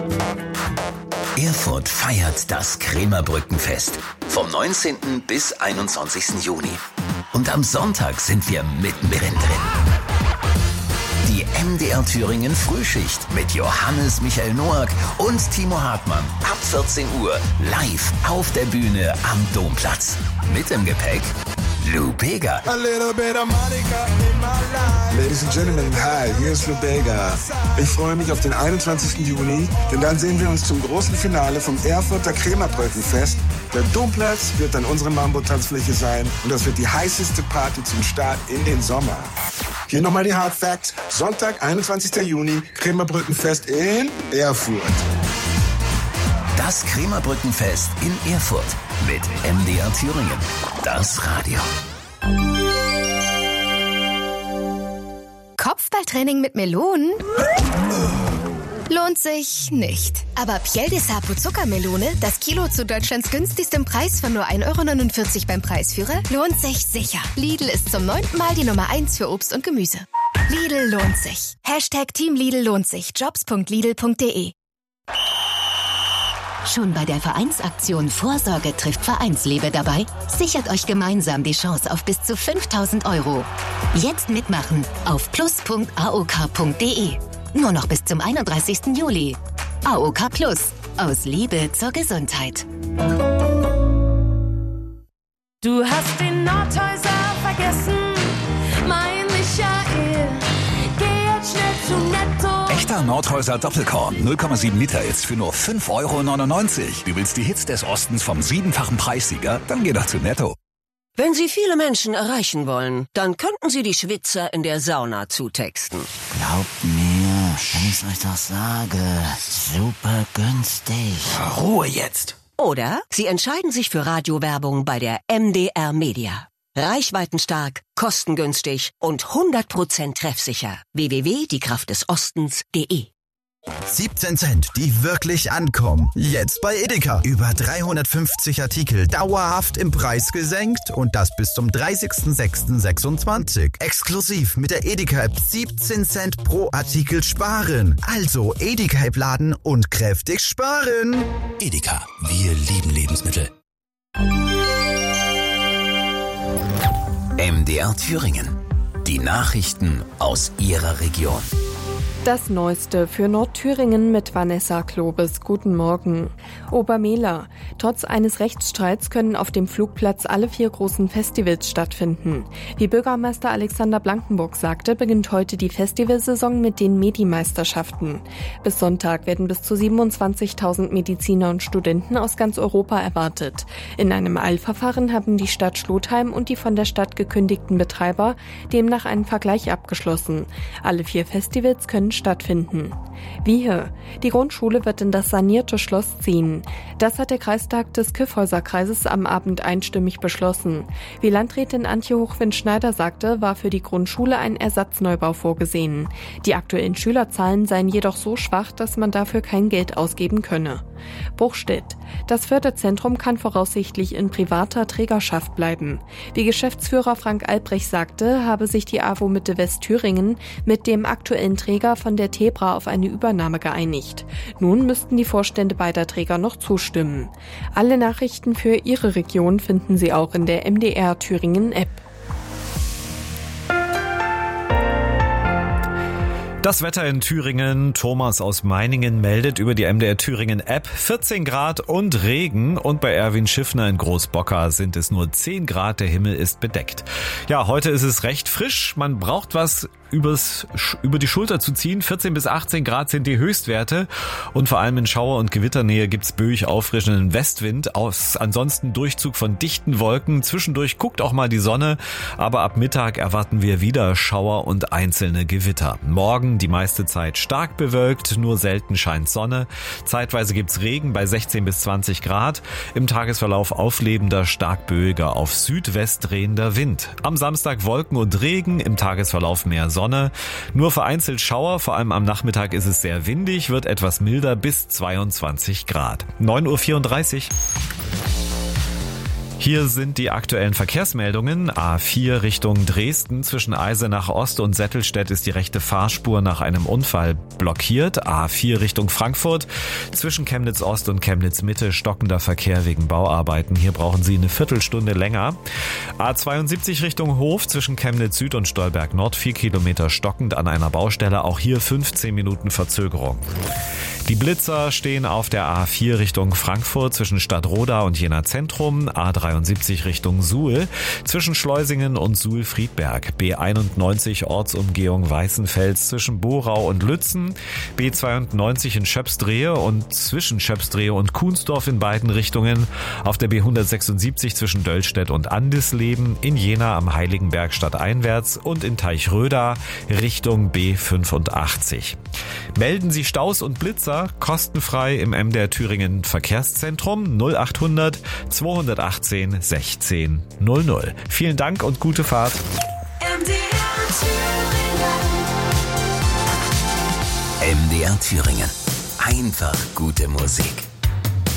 Erfurt feiert das Krämerbrückenfest vom 19. bis 21. Juni. Und am Sonntag sind wir mittendrin drin. Die MDR Thüringen Frühschicht mit Johannes Michael Noack und Timo Hartmann ab 14 Uhr live auf der Bühne am Domplatz. Mit im Gepäck Lou Bega. Ladies and Gentlemen, hi, hier ist Lou Bega. Ich freue mich auf den 21. Juni, denn dann sehen wir uns zum großen Finale vom Erfurter Krämerbrückenfest. Der Domplatz wird dann unsere Mambo-Tanzfläche sein und das wird die heißeste Party zum Start in den Sommer. Hier nochmal die Hard Facts. Sonntag, 21. Juni, Krämerbrückenfest in Erfurt. Das Krämerbrückenfest in Erfurt mit MDR Thüringen. Das Radio. Kopfballtraining mit Melonen? Lohnt sich nicht. Aber Piel de Sapo Zuckermelone, das Kilo zu Deutschlands günstigstem Preis von nur 1,49 € beim Preisführer, lohnt sich sicher. Lidl ist zum 9. Mal die Nummer 1 für Obst und Gemüse. Lidl lohnt sich. #Team Lidl lohnt sich. Jobs.lidl.de. Schon bei der Vereinsaktion Vorsorge trifft Vereinsliebe dabei? Sichert euch gemeinsam die Chance auf bis zu 5.000 €. Jetzt mitmachen auf plus.aok.de. Nur noch bis zum 31. Juli. AOK Plus. Aus Liebe zur Gesundheit. Du hast den Nordhäuser vergessen, mein Michael. Geh jetzt schnell zu Netto. Echter Nordhäuser Doppelkorn, 0,7 Liter jetzt für nur 5,99 €. Du willst die Hits des Ostens vom 7-fachen Preissieger? Dann geh doch zu Netto. Wenn Sie viele Menschen erreichen wollen, dann könnten Sie die Schwitzer in der Sauna zutexten. Glaubt mir, wenn ich euch doch sage, super günstig. Ruhe jetzt. Oder Sie entscheiden sich für Radiowerbung bei der MDR Media. Reichweitenstark, kostengünstig und 100% treffsicher. www.diekraftdesostens.de 17 Cent, die wirklich ankommen. Jetzt bei Edeka. Über 350 Artikel dauerhaft im Preis gesenkt und das bis zum 30.06.26. Exklusiv mit der Edeka-App 17 Cent pro Artikel sparen. Also Edeka-App laden und kräftig sparen. Edeka, wir lieben Lebensmittel. MDR Thüringen. Die Nachrichten aus Ihrer Region. Das Neueste für Nordthüringen mit Vanessa Klobes. Guten Morgen. Obermehler. Trotz eines Rechtsstreits können auf dem Flugplatz alle 4 großen Festivals stattfinden. Wie Bürgermeister Alexander Blankenburg sagte, beginnt heute die Festivalsaison mit den Medi-Meisterschaften. Bis Sonntag werden bis zu 27.000 Mediziner und Studenten aus ganz Europa erwartet. In einem Eilverfahren haben die Stadt Schlotheim und die von der Stadt gekündigten Betreiber demnach einen Vergleich abgeschlossen. Alle 4 Festivals können stattfinden. Wiehe. Die Grundschule wird in das sanierte Schloss ziehen. Das hat der Kreistag des Kyffhäuser-Kreises am Abend einstimmig beschlossen. Wie Landrätin Antje Hochwind-Schneider sagte, war für die Grundschule ein Ersatzneubau vorgesehen. Die aktuellen Schülerzahlen seien jedoch so schwach, dass man dafür kein Geld ausgeben könne. Bruchstedt. Das Förderzentrum kann voraussichtlich in privater Trägerschaft bleiben. Wie Geschäftsführer Frank Albrecht sagte, habe sich die AWO Mitte Westthüringen mit dem aktuellen Träger von der Tebra auf eine Übernahme geeinigt. Nun müssten die Vorstände beider Träger noch zustimmen. Alle Nachrichten für Ihre Region finden Sie auch in der MDR Thüringen App. Das Wetter in Thüringen. Thomas aus Meiningen meldet über die MDR Thüringen App 14 Grad und Regen. Und bei Erwin Schiffner in Großbocker sind es nur 10 Grad. Der Himmel ist bedeckt. Ja, heute ist es recht frisch. Man braucht was über die Schulter zu ziehen. 14 bis 18 Grad sind die Höchstwerte. Und vor allem in Schauer- und Gewitternähe gibt's böig auffrischenden Westwind. Ansonsten Durchzug von dichten Wolken. Zwischendurch guckt auch mal die Sonne. Aber ab Mittag erwarten wir wieder Schauer und einzelne Gewitter. Morgen die meiste Zeit stark bewölkt, nur selten scheint Sonne. Zeitweise gibt's Regen bei 16 bis 20 Grad. Im Tagesverlauf auflebender, stark böiger, auf Südwest drehender Wind. Am Samstag Wolken und Regen, im Tagesverlauf mehr Sonne. Nur vereinzelt Schauer, vor allem am Nachmittag ist es sehr windig, wird etwas milder bis 22 Grad. 9:34 Uhr. Hier sind die aktuellen Verkehrsmeldungen. A4 Richtung Dresden. Zwischen Eisenach Ost und Settelstedt ist die rechte Fahrspur nach einem Unfall blockiert. A4 Richtung Frankfurt. Zwischen Chemnitz Ost und Chemnitz Mitte stockender Verkehr wegen Bauarbeiten. Hier brauchen Sie eine Viertelstunde länger. A72 Richtung Hof. Zwischen Chemnitz Süd und Stolberg Nord 4 Kilometer stockend an einer Baustelle. Auch hier 15 Minuten Verzögerung. Die Blitzer stehen auf der A4 Richtung Frankfurt zwischen Stadtroda und Jena Zentrum, A73 Richtung Suhl, zwischen Schleusingen und Suhl-Friedberg, B91 Ortsumgehung Weißenfels zwischen Borau und Lützen, B92 in Schöpsdrehe und zwischen Schöpsdrehe und Kuhnsdorf in beiden Richtungen, auf der B176 zwischen Döllstedt und Andisleben, in Jena am Heiligenberg stadteinwärts und in Teichröda Richtung B85. Melden Sie Staus und Blitzer kostenfrei im MDR Thüringen Verkehrszentrum 0800 218 16 00. Vielen Dank und gute Fahrt. MDR Thüringen. Einfach gute Musik.